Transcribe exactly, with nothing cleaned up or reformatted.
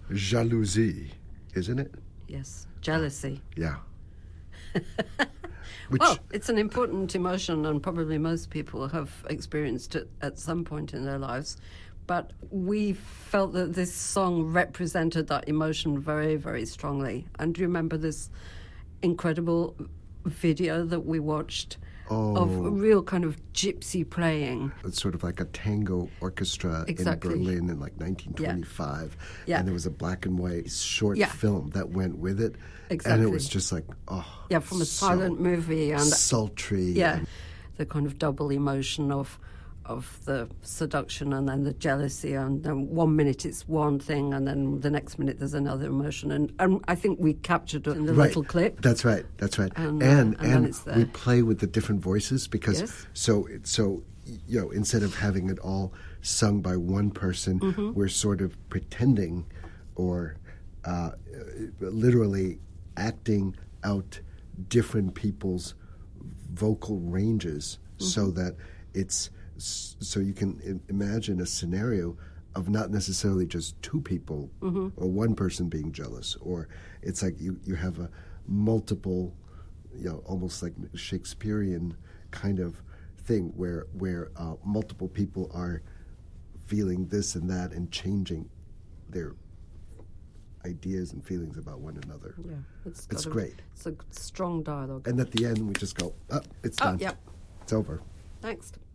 jalousie, isn't it? Yes, jealousy. Yeah. Which, well, it's an important emotion, and probably most people have experienced it at some point in their lives. But we felt that this song represented that emotion very, very strongly. And do you remember this incredible video that we watched oh, of a real kind of gypsy playing? It's sort of like a tango orchestra Exactly. in Berlin in like nineteen twenty-five. Yeah. Yeah. And there was a black and white short Yeah. film that went with it. Exactly. And it was just like, oh. Yeah, from a so silent movie. And sultry. yeah, And the kind of double emotion of of the seduction and then the jealousy, and then one minute it's one thing and then the next minute there's another emotion, and, and I think we captured it in the right. little clip. That's right, that's right. And, And, uh, and then it's there. we play with the different voices because Yes. so so you know, instead of having it all sung by one person, Mm-hmm. we're sort of pretending or uh, literally acting out different people's vocal ranges Mm-hmm. so that it's so you can I- imagine a scenario of not necessarily just two people Mm-hmm. or one person being jealous, or it's like you, you have a multiple, you know, almost like Shakespearean kind of thing where where uh, multiple people are feeling this and that and changing their ideas and feelings about one another. Yeah, it's, It's got a- great. It's a strong dialogue. And at the end we just go, oh, it's Oh, done. yep. It's over. Thanks.